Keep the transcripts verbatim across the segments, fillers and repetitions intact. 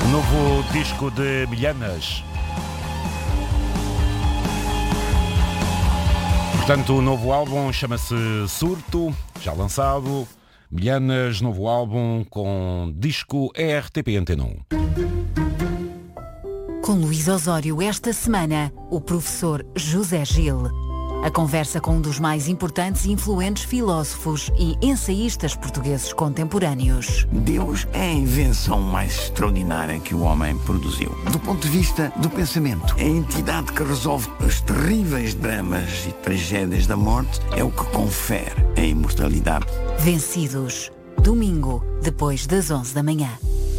Novo disco de Milhanas. Portanto, o novo álbum chama-se Surto, já lançado. Milhanas, novo álbum com disco R T P Antena um. Com Luís Osório esta semana, o professor José Gil. A conversa com um dos mais importantes e influentes filósofos e ensaístas portugueses contemporâneos. Deus é a invenção mais extraordinária que o homem produziu. Do ponto de vista do pensamento, a entidade que resolve os terríveis dramas e tragédias da morte é o que confere a imortalidade. Vencidos. Domingo, depois das onze da manhã.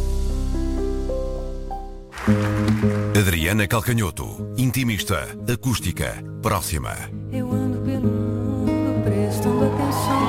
Adriana Calcanhoto, intimista, acústica, próxima. Eu ando pelo mundo prestando atenção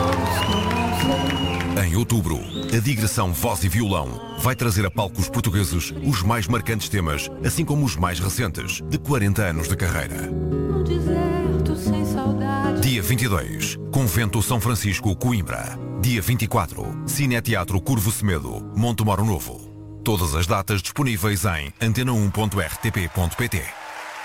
em todos. Em outubro, a digressão Voz e Violão vai trazer a palcos portugueses os mais marcantes temas, assim como os mais recentes, de quarenta anos de carreira. No deserto sem saudade. Dia vinte e dois, Convento São Francisco, Coimbra. Dia vinte e quatro, Cineteatro Curvo Semedo, Montemoro Novo. Todas as datas disponíveis em antena um ponto r t p ponto p t.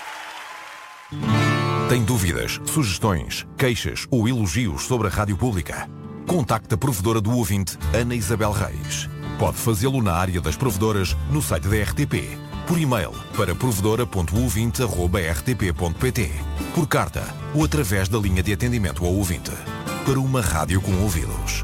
Tem dúvidas, sugestões, queixas ou elogios sobre a rádio pública? Contacte a provedora do ouvinte, Ana Isabel Reis. Pode fazê-lo na área das provedoras no site da R T P, por e-mail para provedora ponto ouvinte arroba r t p ponto p t, por carta ou através da linha de atendimento ao ouvinte. Para uma rádio com ouvidos.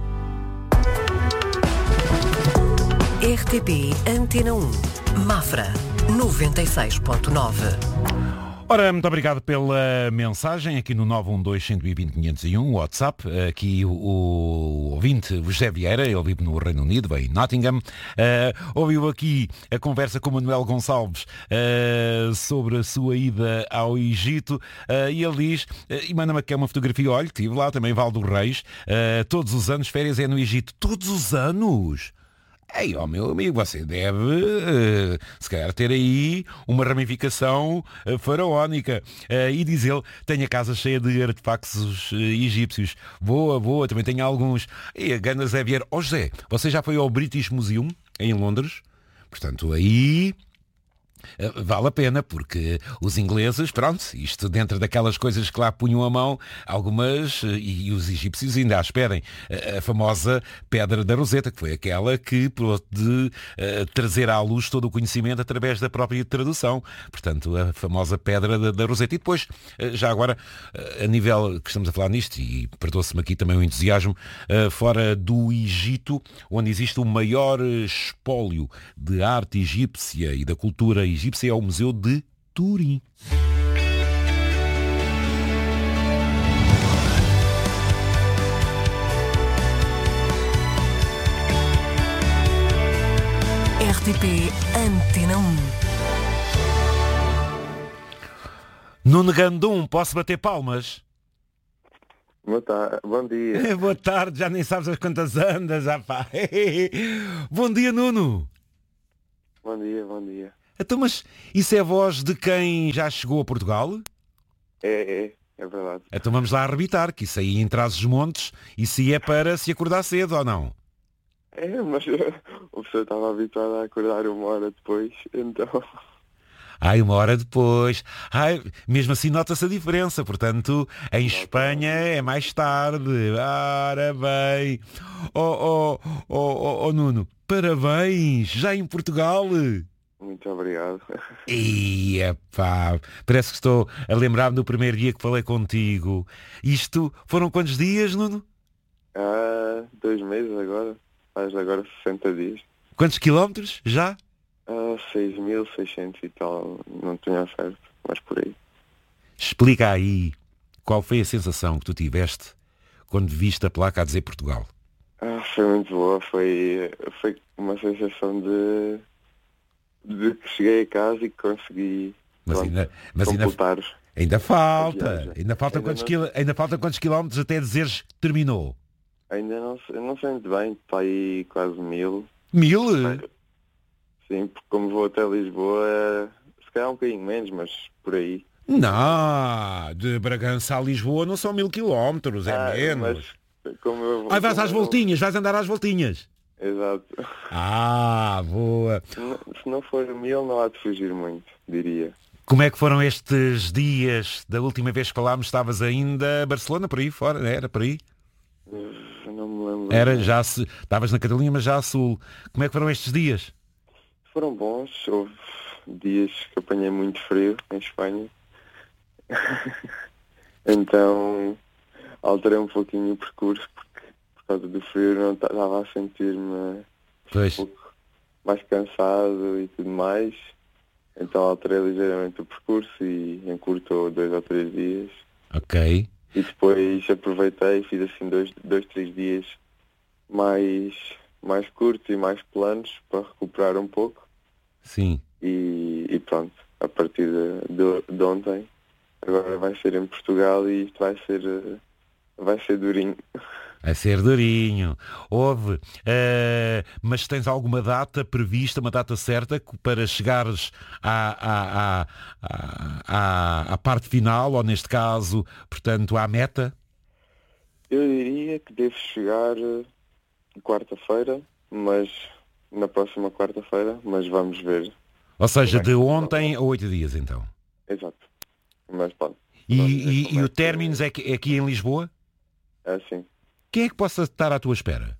R T P Antena um, Mafra, noventa e seis ponto nove. Ora, muito obrigado pela mensagem aqui no nove um dois, um dois zero, quinhentos e um, WhatsApp. Aqui o, o ouvinte José Vieira, ele vive no Reino Unido, em Nottingham. Uh, ouviu aqui a conversa com o Manuel Gonçalves uh, sobre a sua ida ao Egito uh, e ele diz, uh, e manda-me aqui uma fotografia, olha, estive lá também, Val do Reis, uh, todos os anos, férias é no Egito. Todos os anos? Ei, ó meu amigo, você deve, uh, se calhar, ter aí uma ramificação uh, faraónica. Uh, e diz ele, tenho a casa cheia de artefactos uh, egípcios. Boa, boa, também tenho alguns. E a Gana Zé Vieira. Ó José, você já foi ao British Museum, em Londres? Portanto, aí... vale a pena, porque os ingleses, pronto, isto dentro daquelas coisas que lá punham a mão, algumas, e, e os egípcios ainda a esperem, a, a famosa Pedra da Roseta, que foi aquela que pôde uh, trazer à luz todo o conhecimento através da própria tradução. Portanto, a famosa Pedra da, da Roseta. E depois, uh, já agora, uh, a nível que estamos a falar nisto, e perdoa-se-me aqui também o entusiasmo, uh, fora do Egito, onde existe o maior espólio de arte egípcia e da cultura egípcia, é o Museu de Turim. R T P Antena um. Nuno Gandum, posso bater palmas? Boa tarde, bom dia. Boa tarde, já nem sabes as quantas andas, rapaz. Bom dia, Nuno. Bom dia, bom dia. Então, mas isso é a voz de quem já chegou a Portugal? É, é, é verdade. Então vamos lá arrebitar, que isso aí em Trás-os-Montes, isso aí é para se acordar cedo, ou não? É, mas o pessoal estava habituado a acordar uma hora depois, então... Ai, uma hora depois. Ai, mesmo assim nota-se a diferença, portanto, em Espanha é mais tarde. Ora bem. Oh, oh, oh, oh, oh Nuno, parabéns, já em Portugal. Muito obrigado. E epá, parece que estou a lembrar-me do primeiro dia que falei contigo. Isto foram quantos dias, Nuno? Ah, dois meses agora. Faz agora sessenta dias. Quantos quilómetros já? Ah, seis mil e seiscentos e tal. Não tinha certo, mas por aí. Explica aí qual foi a sensação que tu tiveste quando viste a placa a dizer Portugal. Ah, foi muito boa. Foi, foi uma sensação de... de que cheguei a casa e que consegui mas pronto, ainda, mas completar. Ainda, ainda falta. Ainda falta, ainda quantos não... quil... ainda falta quantos quilómetros até dizeres que terminou? Ainda não, não sei muito bem, está aí quase mil. Mil? Sim, porque como vou até Lisboa, se calhar um bocadinho menos, mas por aí. Não, de Bragança a Lisboa não são mil quilómetros, é ah, menos. Mas como eu, Ai, vais como às eu... voltinhas, vais andar às voltinhas. Exato. Ah, boa. Se não, se não for o mil, não há de fugir muito, diria. Como é que foram estes dias? Da última vez que falámos, estavas ainda a Barcelona, por aí fora, né? Era por aí? Eu não me lembro. Era, já se... Estavas na Catalunha, mas já a sul. Como é que foram estes dias? Foram bons. Houve dias que apanhei muito frio em Espanha. Então alterei um pouquinho o percurso porque por causa do frio não estava a sentir-me Pois. um pouco mais cansado e tudo mais. Então alterei ligeiramente o percurso e encurtou dois ou três dias. Ok. E depois aproveitei e fiz assim dois, dois três dias mais, mais curtos e mais planos para recuperar um pouco. Sim. E, e pronto, a partir de, de, de ontem, agora vai ser em Portugal e isto vai ser, eh, vai ser durinho. Vai ser durinho. Houve. Uh, mas tens alguma data prevista, uma data certa para chegares à, à, à, à, à parte final, ou neste caso, portanto, à meta? Eu diria que devo chegar eh, quarta-feira, mas na próxima quarta-feira, mas vamos ver. Ou seja, de ontem a oito dias, então. Exato. Mas pronto. E, Vamos ver e, como e é o que- término é, que- é aqui em Lisboa? É assim. Quem é que possa estar à tua espera?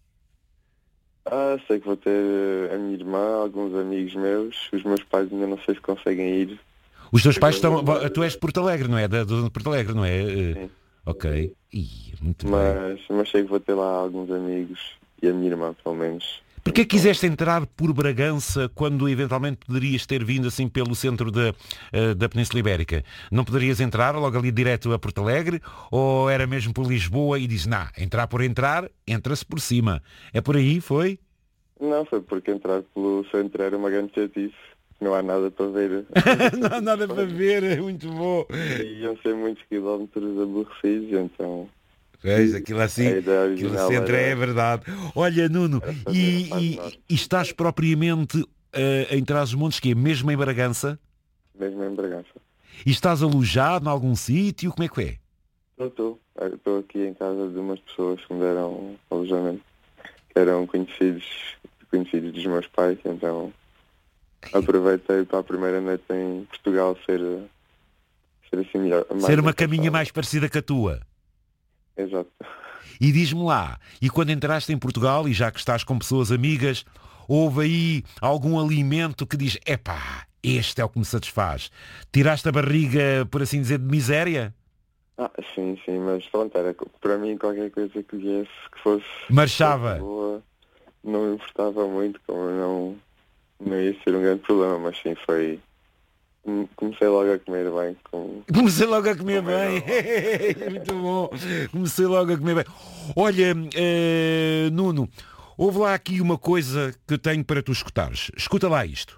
Ah, sei que vou ter eh, a minha irmã, alguns amigos meus. Os meus pais ainda não sei se conseguem ir. Os teus pais estão... Tu és de Porto Alegre, não é? Da, de Porto Alegre, não é? Uh, Sim. Ok. Ih, muito bem. Mas, mas sei que vou ter lá alguns amigos e a minha irmã, pelo menos. Porquê é que quiseste entrar por Bragança quando eventualmente poderias ter vindo assim pelo centro da, eh, da Península Ibérica? Não poderias entrar logo ali direto a Porto Alegre? Ou era mesmo por Lisboa e dizes, não, entrar por entrar, entra-se por cima. É por aí, foi? Não, foi porque entrar pelo centro era uma grande chatice. Não há nada para ver. Não há nada para ver, é muito bom. E iam ser muitos quilómetros aborrecidos, então... Veja, aquilo assim, A ideia aquilo original centro era- é verdade. Olha, Nuno, era fazer e, a fase e- norte. e estás propriamente eh, em Trás-os-Montes, que é mesmo em Bragança? Mesmo em Bragança. E estás alojado em algum sítio? Como é que é? Não estou. Eu Estou aqui em casa de umas pessoas que me deram alojamento. Que eram conhecidos, conhecidos dos meus pais, então... Aproveitei para a primeira noite em Portugal ser, ser assim melhor. mais Ser uma caminha confortável. mais parecida com a tua. Exato. E diz-me lá, e quando entraste em Portugal, e já que estás com pessoas amigas, houve aí algum alimento que diz, epá, este é o que me satisfaz. Tiraste a barriga, por assim dizer, de miséria? Ah, sim, sim, mas pronto, era co- para mim qualquer coisa que viesse, que fosse... Marchava. fosse boa, não me importava muito, como não, não ia ser um grande problema, mas sim, foi... come- Comecei logo a comer bem com... Comecei logo a comer Como é bem. Muito bom. Comecei logo a comer bem. Olha, eh, Nuno, houve lá aqui uma coisa que tenho para tu escutares. Escuta lá isto.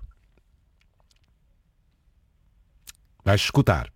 Vais escutar.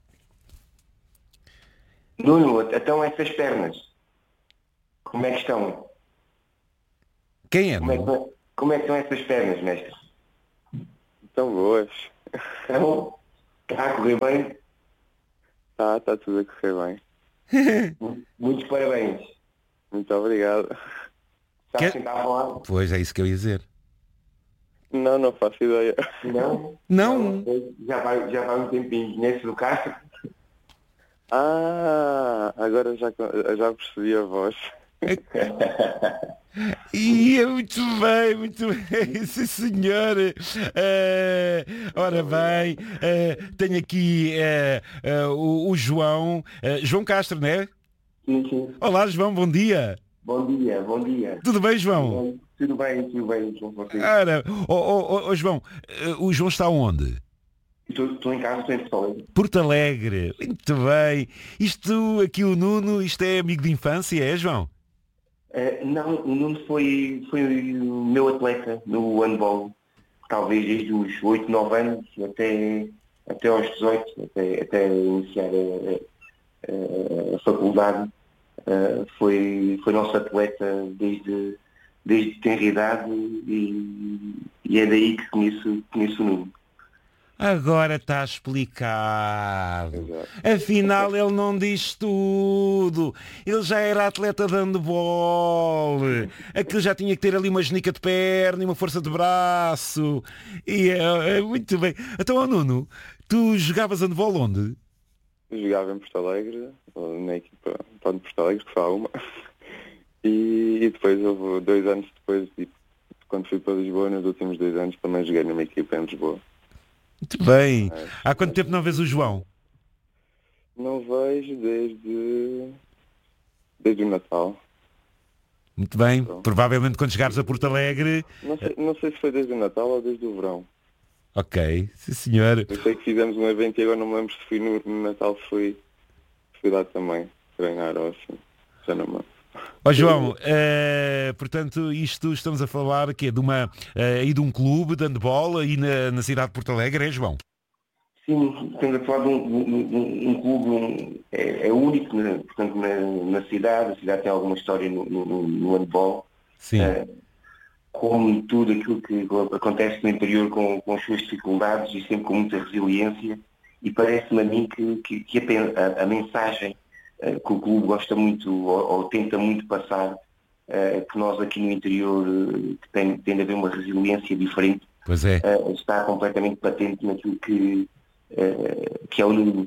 Nuno, então essas pernas, como é que estão? Quem é, Como é Nuno? que, como é que estão essas pernas, mestre? Tão boas. Estão? Está a correr bem? Tá, tá tudo a correr bem. Muitos parabéns. Muito obrigado. Sabes Que- quem está a falar? Pois, é isso que eu ia dizer. Não, não faço ideia. Não? Não. Já vai, já vai um tempinho. Conheces o Castro? Ah, agora já, co- já percebi a voz. E é muito bem, muito bem, sim senhor. Eh, ora bem, eh, tenho aqui eh, eh, o, o João, eh, João Castro, não é? Sim, sim. Olá João, bom dia. Bom dia, bom dia. Tudo bem, João? Tudo bem, tudo bem. João Francisco. Ora, oh, oh, oh, oh, João, eh, o João está onde? Estou, estou em casa, estou em Porto Alegre. Porto Alegre, muito bem. Isto aqui o Nuno, isto é amigo de infância, é João? Eh, não, o Nuno foi, foi o meu atleta no handball, talvez desde os oito, nove anos até, até aos dezoito, até, até iniciar a, a, a faculdade. Eh, foi, foi nosso atleta desde, desde tenra idade e, e é daí que conheço, conheço o Nuno. Agora está explicado. Exato. Afinal, ele não diz tudo. Ele já era atleta de handball. Aquilo já tinha que ter ali uma genica de perna e uma força de braço. E é, é muito bem. Então, oh, Nuno, tu jogavas handball onde? Jogava em Porto Alegre, na equipa de Porto Alegre, que foi a uma. E, e depois, houve dois anos depois, tipo, quando fui para Lisboa, nos últimos dois anos, também joguei numa equipa em Lisboa. Muito bem. Há quanto tempo não vês o João? Não vejo desde, desde o Natal. Muito bem. Provavelmente quando chegares a Porto Alegre... Não sei, não sei se foi desde o Natal ou desde o verão. Ok, sim senhor. Eu sei que fizemos um evento e agora não me lembro se fui no, no Natal, fui, fui lá também, treinar ou assim. Já não me lembro. Ó João, uh, portanto, isto estamos a falar que é de uma uh, aí de um clube de handball aí na, na cidade de Porto Alegre, é, João? Sim, estamos a falar de um, um, um, um clube, um, é, é único, né? Portanto, na, na cidade, a cidade tem alguma história no, no, no handball. Sim. Uh, como tudo aquilo que acontece no interior com, com as suas dificuldades e sempre com muita resiliência, e parece-me a mim que, que, que a, a, a mensagem uh, que o clube gosta muito ou, ou tenta muito passar, uh, que nós aqui no interior uh, que tem, tem de haver uma resiliência diferente, pois é. uh, está completamente patente naquilo que, uh, que é o Nuno.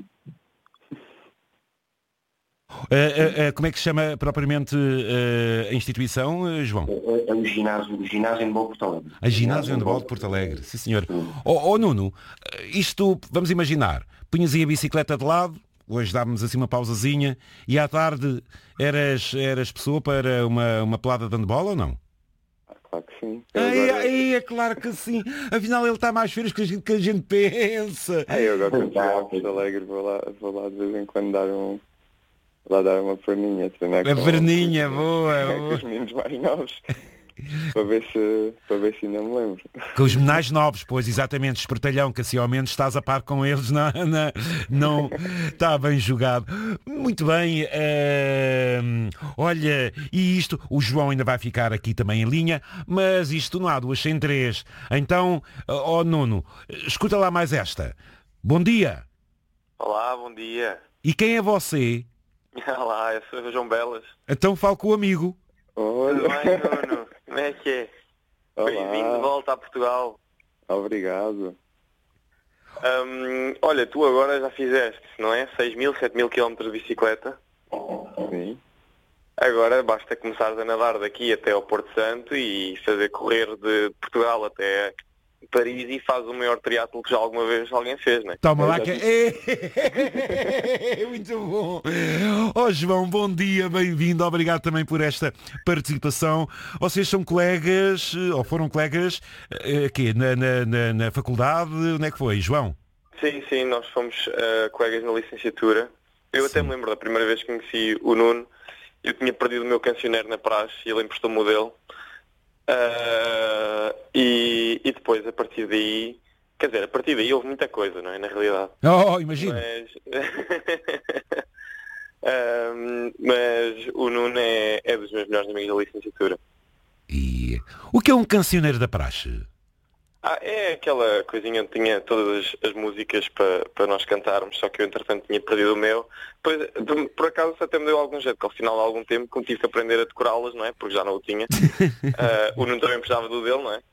Uh, uh, uh, como é que se chama propriamente uh, a instituição, uh, João? É, é o ginásio, o ginásio Handball de Porto Alegre. A ginásio Handball de Porto Alegre, sim senhor. Ó oh, Nuno, isto, vamos imaginar, punhas aí a bicicleta de lado, hoje dávamos assim uma pausazinha, e à tarde eras, eras pessoa para uma, uma pelada de handball ou não? Claro que sim. Eu Ai, agora... ai, é claro que sim. Afinal ele está mais férias que a gente, que a gente pensa. Ai, eu agora quando chego a Porto Alegre vou lá, vou lá de vez em quando dar um... lá dar uma perninha, treinar A com, perninha, com, boa, com boa. os meninos mais novos, para ver se, para ver se ainda me lembro. Com os menais novos, pois exatamente, espertalhão, que assim ao menos estás a par com eles, não, não, não está bem jogado. Muito bem, uh, olha, e isto, o João ainda vai ficar aqui também em linha, mas isto não há duas sem três. Então, ó oh, Nuno, escuta lá mais esta. Bom dia. Olá, bom dia. E quem é você? Olá, eu sou o João Belas. Então falo com o amigo. Olha. Tudo bem, Nuno? Como é que é? Bem-vindo de volta a Portugal. Obrigado. Um, olha, tu agora já fizeste, não é? seis mil, sete mil quilómetros de bicicleta. Sim. Agora basta começares a nadar daqui até ao Porto Santo e fazer correr de Portugal até Paris e faz o maior triatlo que já alguma vez alguém fez, não é? Toma lá que é... Muito bom. Ó oh, João, bom dia, bem-vindo. Obrigado também por esta participação. Vocês são colegas, ou foram colegas, aqui, na, na, na, na faculdade? Onde é que foi, João? Sim, sim, nós fomos uh, colegas na licenciatura. Eu sim. Até me lembro da primeira vez que conheci o Nuno. Eu tinha perdido o meu cancioneiro na praxe e ele emprestou-me o dele. Uh, e, e depois, a partir daí, quer dizer, a partir daí houve muita coisa, não é? Na realidade. Oh, imagina. Mas, um, mas o Nuno é, é dos meus melhores amigos da licenciatura. E o que é um cancioneiro da praxe? Ah, é aquela coisinha onde tinha todas as, as músicas para, para nós cantarmos, só que eu entretanto tinha perdido o meu. Depois, por acaso até me deu algum jeito, que ao final de algum tempo como tive que aprender a decorá-las, não é? Porque já não o tinha. uh, o Nuno também precisava do dele, não é?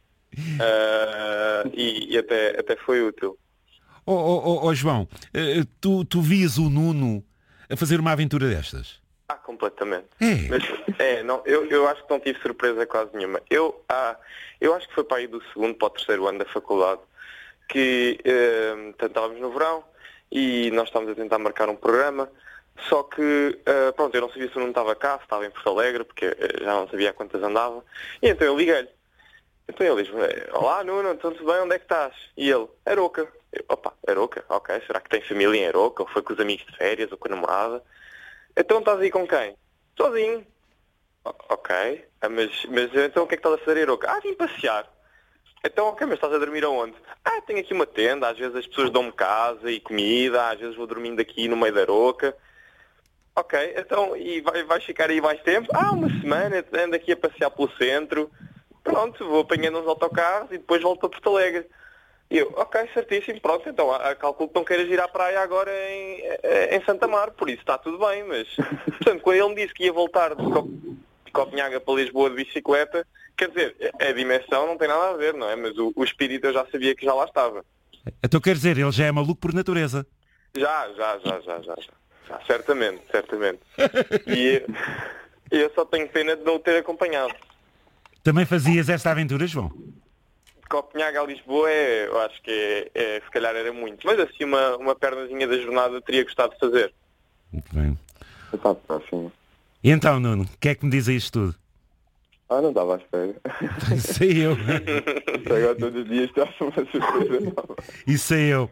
Uh, e e até, até foi útil. Oh, oh, oh, oh João, uh, tu, tu vias o Nuno a fazer uma aventura destas? Ah, completamente. É. Mas, é, não, eu, eu acho que não tive surpresa quase nenhuma. Eu, ah, eu acho que foi para aí do segundo para o terceiro ano da faculdade que eh, estávamos no verão e nós estávamos a tentar marcar um programa, só que, eh, pronto, eu não sabia se o Nuno estava cá, se estava em Porto Alegre, porque eh, já não sabia a quantas andava, e então eu liguei-lhe. Então ele diz, olá Nuno, tudo bem, onde é que estás? E ele, Aroca. Eu, opa, Aroca? Ok, será que tem família em Aroca? Ou foi com os amigos de férias, ou com a namorada? Então estás aí com quem? Sozinho. O- ok. Ah, mas, mas então o que é que estás a fazer, Aroca? Ah, vim passear. Então ok, mas estás a dormir aonde? Ah, tenho aqui uma tenda, às vezes as pessoas dão-me casa e comida, às vezes vou dormindo aqui no meio da Aroca. Ok, então e vai, vais ficar aí mais tempo? Ah, uma semana, ando aqui a passear pelo centro. Pronto, vou apanhando uns autocarros e depois volto para Porto Alegre. E eu, ok, certíssimo, pronto, então a, calculo que não queiras ir à praia agora em, em Santa Mar, por isso está tudo bem, mas, portanto, quando ele me disse que ia voltar de, Cop de Copenhaga para Lisboa de bicicleta, quer dizer, a dimensão não tem nada a ver, não é? Mas o, o espírito eu já sabia que já lá estava. Então quer dizer, ele já é maluco por natureza? Já, já, já, já, já, já, já certamente, certamente. E eu, eu só tenho pena de não o ter acompanhado. Também fazias esta aventura, João? Copenhaga a Lisboa, é, eu acho que é, é, se calhar era muito. Mas assim, uma, uma pernazinha da jornada teria gostado de fazer. Muito bem. Está próximo. E então, Nuno, o que é que me diz a isto tudo? Ah, não estava à espera. Sei eu. Agora todos os dias está uma surpresa nova. Isso sei eu.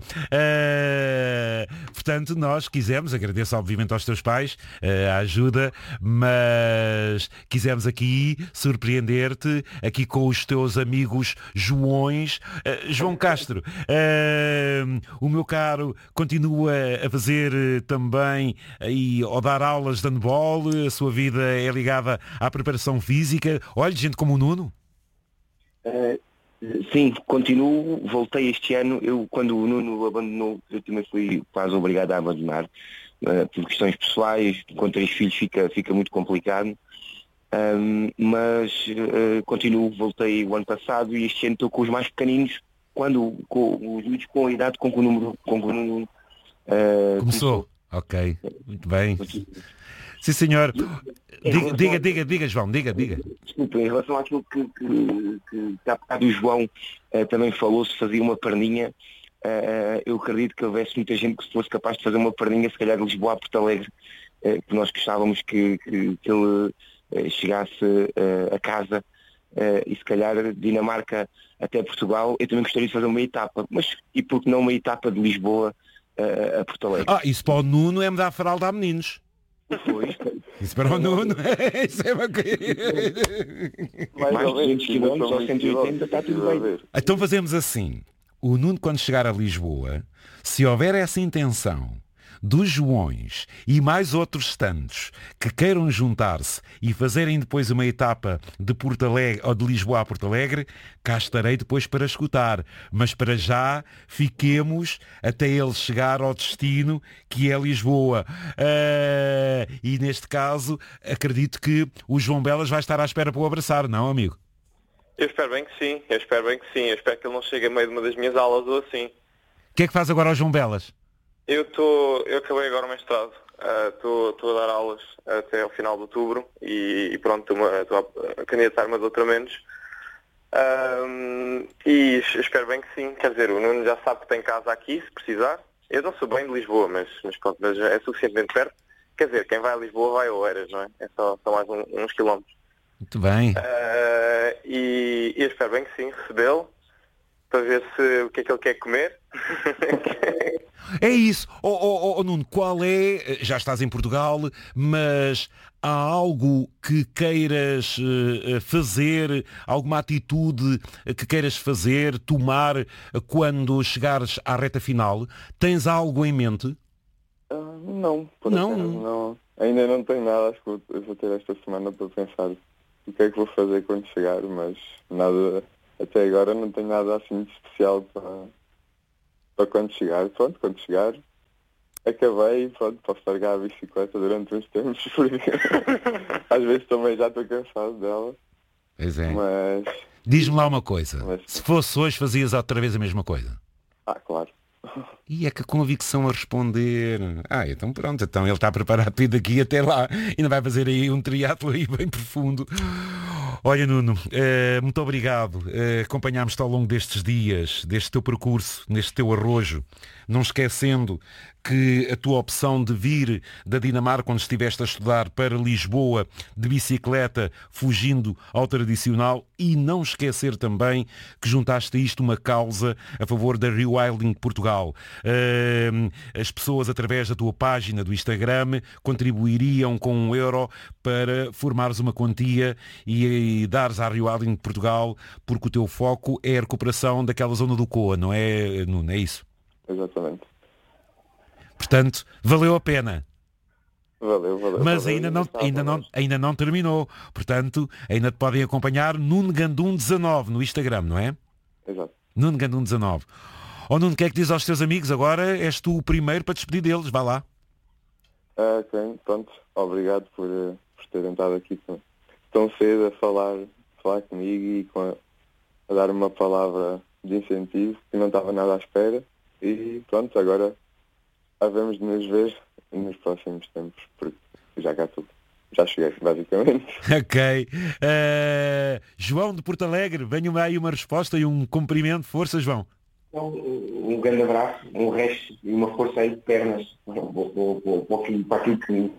Uh, portanto, nós quisemos, agradeço obviamente aos teus pais uh, a ajuda, mas quisemos aqui surpreender-te, aqui com os teus amigos Joões. Uh, João Castro, uh, o meu caro continua a fazer uh, também e a dar aulas de handball, a sua vida é ligada à preparação física. Olha, gente como o Nuno. Uh, sim, continuo, voltei este ano. Eu, quando o Nuno abandonou, eu também fui quase obrigado a abandonar. Uh, por questões pessoais, com três filhos fica, fica muito complicado. Um, mas uh, continuo, voltei o ano passado e este ano estou com os mais pequeninos, quando com os miúdos com a idade com que o número com que o Nuno uh, começou. começou. Ok, muito bem. Sim, senhor. Diga, diga, diga, diga, João, diga, diga. Desculpa, em relação àquilo que, que, que, que há bocado o João uh, também falou, se fazia uma perninha, uh, eu acredito que houvesse muita gente que se fosse capaz de fazer uma perninha, se calhar de Lisboa a Porto Alegre, uh, que nós gostávamos que, que, que ele uh, chegasse uh, a casa, uh, e se calhar Dinamarca até Portugal. Eu também gostaria de fazer uma etapa, mas e por que não uma etapa de Lisboa uh, a Porto Alegre? Ah, isso para o Nuno é mudar a fralda a meninos. Pois. Isso para o Nuno, isso é uma coisa. Mais de duzentos quilómetros ou cento e oitenta, está tudo bem. Então fazemos assim. O Nuno, quando chegar a Lisboa, se houver essa intenção dos Joões e mais outros tantos que queiram juntar-se e fazerem depois uma etapa de Porto Alegre ou de Lisboa a Porto Alegre, cá estarei depois para escutar. Mas para já fiquemos até ele chegar ao destino que é Lisboa. Uh, e neste caso acredito que o João Belas vai estar à espera para o abraçar, não, amigo? Eu espero bem que sim, eu espero bem que sim, eu espero que ele não chegue a meio de uma das minhas aulas ou assim. O que é que faz agora ao João Belas? Eu tô, eu acabei agora o mestrado, estou uh, a dar aulas até ao final de outubro e, e pronto, estou a, a candidatar-me a doutoramentos um, e espero bem que sim, quer dizer, o Nuno já sabe que tem casa aqui, se precisar. Eu não sou bem de Lisboa, mas, mas, pronto, mas é suficientemente perto. Quer dizer, quem vai a Lisboa vai a Oeiras, não é? É só, só mais um, uns quilómetros. Muito bem. Uh, e, e eu espero bem que sim, recebê-lo, para ver se, o que é que ele quer comer. É isso. Oh, oh, oh, Nuno, qual é, já estás em Portugal, mas há algo que queiras uh, fazer, alguma atitude que queiras fazer, tomar quando chegares à reta final? Tens algo em mente? Uh, não, por não. Acaso, não. Ainda não tenho nada, acho que eu vou ter esta semana para pensar o que é que vou fazer quando chegar, mas nada, até agora não tenho nada assim de especial para, para quando chegar. Pronto, quando chegar, acabei, pronto, posso largar a bicicleta durante uns tempos, porque às vezes também já estou cansado dela. Pois é. Mas... Diz-me lá uma coisa, mas... se fosse hoje fazias outra vez a mesma coisa? Ah, claro. E é que a convicção a responder. Ah, então pronto, então ele está preparado para ir daqui até lá. Ainda vai fazer aí um triatlo aí bem profundo. Olha, Nuno, uh, muito obrigado. Uh, acompanhámos-te ao longo destes dias, deste teu percurso, neste teu arrojo. Não esquecendo que a tua opção de vir da Dinamarca, quando estiveste a estudar, para Lisboa de bicicleta, fugindo ao tradicional, e não esquecer também que juntaste a isto uma causa a favor da Rewilding Portugal. Uh, as pessoas, através da tua página do Instagram, contribuiriam com um euro para formares uma quantia e, e dares à Rewilding Portugal, porque o teu foco é a recuperação daquela zona do Coa, não é, Nuno? É isso? Exatamente. Portanto, valeu a pena. Valeu, valeu. Mas valeu, ainda, não, ainda, não, ainda não terminou. Portanto, ainda te podem acompanhar Nuno Gandum dezanove no Instagram, não é? Exato. Nuno Gandum dezanove. Ó Nuno, o que é que diz aos teus amigos? Agora és tu o primeiro para despedir deles. Vá lá. Ah, ok, pronto. Obrigado por, uh, por terem estado aqui tão, tão cedo a falar, falar comigo e com a, a dar uma palavra de incentivo que não estava nada à espera. E pronto, agora havemos de nos ver nos próximos tempos, porque já cá tudo. Já cheguei, basicamente. Ok. Uh, João de Porto Alegre, venha-me aí uma resposta e um cumprimento. Força, João. Um, um grande abraço, um resto e uma força aí de pernas para aquilo que...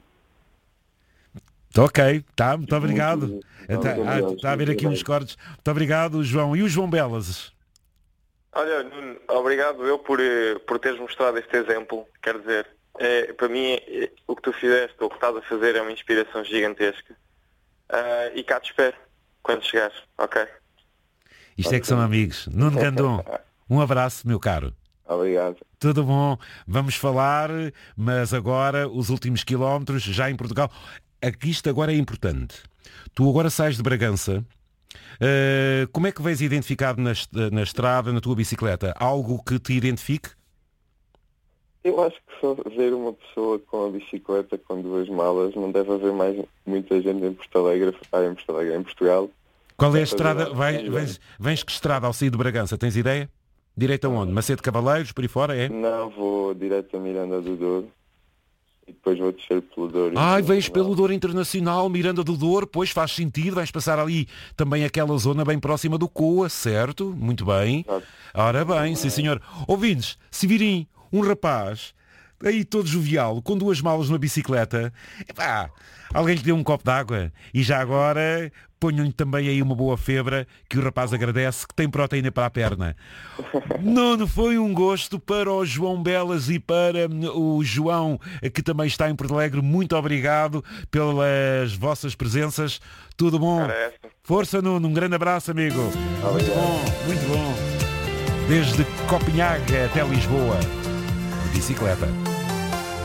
Ok, tá, muito obrigado. Muito, Está muito ah, obrigado. tá a ver aqui uns cortes. Muito obrigado, João. E o João Belas? Olha, Nuno, obrigado eu por, eh, por teres mostrado este exemplo. Quer dizer, é, para mim é, o que tu fizeste, ou o que estás a fazer é uma inspiração gigantesca. Uh, e cá te espero, quando chegares, ok? Isto é que são amigos. Nuno Gandum, um abraço, meu caro. Obrigado. Tudo bom? Vamos falar, mas agora os últimos quilómetros já em Portugal. Aqui isto agora é importante. Tu agora sais de Bragança. Uh, como é que vens identificado na, na estrada, na tua bicicleta? Algo que te identifique? Eu acho que só ver uma pessoa com a bicicleta com duas malas não deve haver mais muita gente em Porto Alegre, ah, em Porto Alegre, em Portugal. Qual é a estrada? Vai, vens, vens que estrada ao sair de Bragança? Tens ideia? Direito aonde? Macedo Cavaleiros, por aí fora, é? Não, vou direto a Miranda do Douro e depois vou descer pelo Douro. Ai, vens pelo Douro Internacional, Miranda do Douro, pois faz sentido, vais passar ali também aquela zona bem próxima do Coa, certo? Muito bem. Ora bem, sim senhor. Ouvintes, se virem um rapaz aí todo jovial, com duas malas numa bicicleta, epá, alguém lhe deu um copo de água e já agora ponham-lhe também aí uma boa febra que o rapaz agradece, que tem proteína para a perna. Nuno, foi um gosto para o João Belas e para o João, que também está em Porto Alegre. Muito obrigado pelas vossas presenças. Tudo bom? Força, Nuno. Um grande abraço, amigo. Muito bom, muito bom. Desde Copenhague até Lisboa. Bicicleta.